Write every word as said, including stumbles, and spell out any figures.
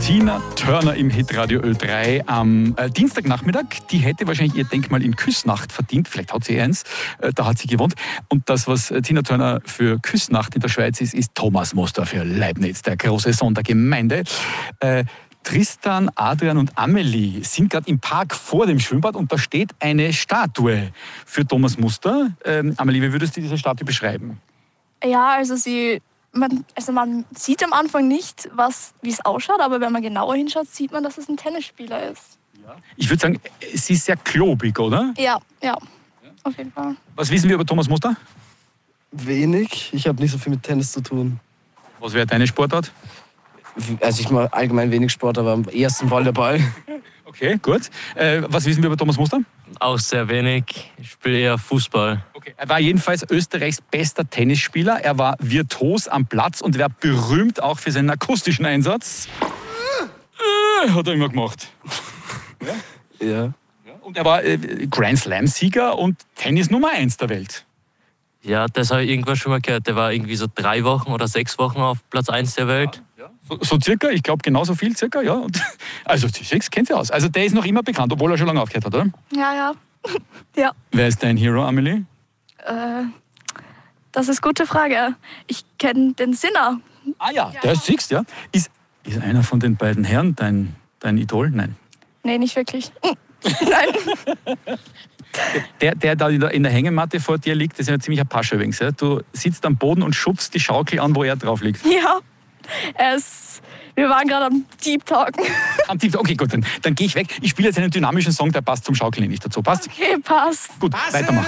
Tina Turner im Hitradio Ö drei am äh, Dienstagnachmittag. Die hätte wahrscheinlich ihr Denkmal in Küsnacht verdient. Vielleicht hat sie eins. Äh, da hat sie gewohnt. Und das, was äh, Tina Turner für Küsnacht in der Schweiz ist, ist Thomas Muster für Leibniz, der große Sohn der Gemeinde. Äh, Tristan, Adrian und Amelie sind gerade im Park vor dem Schwimmbad und da steht eine Statue für Thomas Muster. Ähm, Amelie, wie würdest du diese Statue beschreiben? Ja, also sie... Man, also man sieht am Anfang nicht, was, wie es ausschaut, aber wenn man genauer hinschaut, sieht man, dass es ein Tennisspieler ist. Ja. Ich würde sagen, sie ist sehr klobig, oder? Ja, ja, auf jeden Fall. Was wissen wir über Thomas Muster? Wenig. Ich habe nicht so viel mit Tennis zu tun. Was wäre deine Sportart? Also ich mache allgemein wenig Sport, aber am ehesten Volleyball. Okay, gut. Äh, was wissen wir über Thomas Muster? Auch sehr wenig. Ich spiele eher Fußball. Okay. Er war jedenfalls Österreichs bester Tennisspieler. Er war virtuos am Platz und war berühmt auch für seinen akustischen Einsatz. Äh, hat er immer gemacht. Ja. Ja. Und er war äh, Grand Slam-Sieger und Tennis Nummer eins der Welt. Ja, das habe ich irgendwann schon mal gehört. Der war irgendwie so drei Wochen oder sechs Wochen auf Platz eins der Welt. Ja. So, so circa, ich glaube genauso viel circa, ja. Und, also sechs kennt sie aus. Also der ist noch immer bekannt, obwohl er schon lange aufgehört hat, oder? Ja, ja. ja. Wer ist dein Hero, Amelie? Äh, das ist eine gute Frage. Ich kenne den Sinner. Ah ja, der ist Sixt, ja. Ist, ist einer von den beiden Herren dein, dein Idol? Nein. Nee, nicht wirklich. Nein. Der, der da in der Hängematte vor dir liegt, das ist ja ziemlich ein Pascha übrigens. Ja? Du sitzt am Boden und schubst die Schaukel an, wo er drauf liegt. Ja, es, wir waren gerade am Deep Talken. Am Deep Talk, okay, gut, dann, dann gehe ich weg. Ich spiele jetzt einen dynamischen Song, der passt zum Schaukeln nicht dazu. Passt? Okay, passt. Gut, weitermachen.